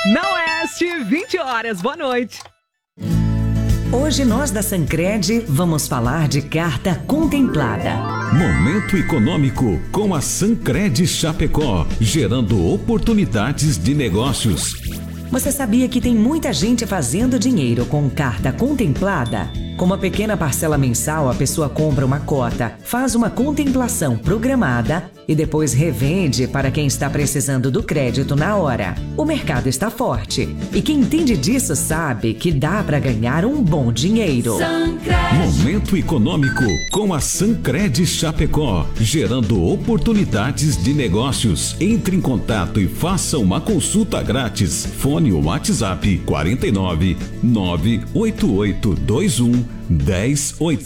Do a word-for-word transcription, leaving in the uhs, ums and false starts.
Na Oeste, vinte horas. Boa noite. Hoje nós da Sancred vamos falar de carta contemplada. Momento econômico com a Sancred Chapecó, gerando oportunidades de negócios. Você sabia que tem muita gente fazendo dinheiro com carta contemplada? Com uma pequena parcela mensal, a pessoa compra uma cota, faz uma contemplação programada e depois revende para quem está precisando do crédito na hora. O mercado está forte e quem entende disso sabe que dá para ganhar um bom dinheiro. Sancred. Momento econômico com a Sancred Chapecó, gerando oportunidades de negócios. Entre em contato e faça uma consulta grátis. Fone ou WhatsApp quatro nove nove oito oito dois um um zero oito